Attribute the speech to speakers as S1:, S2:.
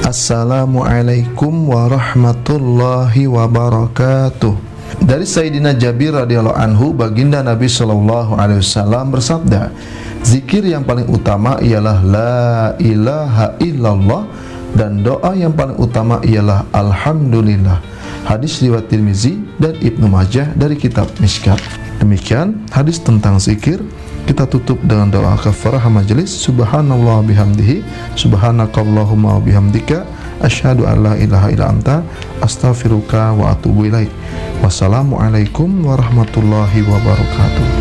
S1: Assalamualaikum warahmatullahi wabarakatuh. Dari Sayyidina Jabir radhiyallahu anhu, baginda Nabi sallallahu alaihi wasallam bersabda, zikir yang paling utama ialah la ilaha illallah, dan doa yang paling utama ialah alhamdulillah. Hadis riwayat Tirmizi dan Ibnu Majah dari kitab Mishkat. Demikian hadis tentang zikir. Kita tutup dengan doa kafarah majelis. Subhanallah bihamdihi, subhanakallahumma bihamdika, asyhadu an la ilaha illa anta, astaghfiruka wa atubu ilaik. Wassalamualaikum warahmatullahi wabarakatuh.